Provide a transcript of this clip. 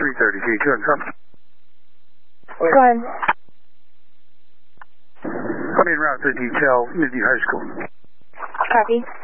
333, 2 and some. Go ahead. Come in route to detail Midview High School. Copy.